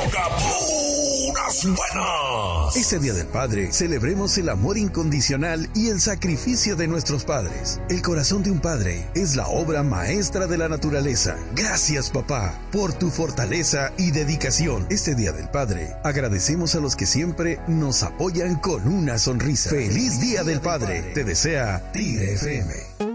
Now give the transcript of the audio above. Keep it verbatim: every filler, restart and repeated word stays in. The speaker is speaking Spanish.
toca puras buenas. Este Día del Padre, celebremos el amor incondicional y el sacrificio de nuestros padres. El corazón de un padre es la obra maestra de la naturaleza. Gracias, papá, por tu fortaleza y dedicación. Este Día del Padre, agradecemos a los que siempre nos apoyan con una sonrisa. ¡Feliz Día del Padre! Te desea Tigre F M.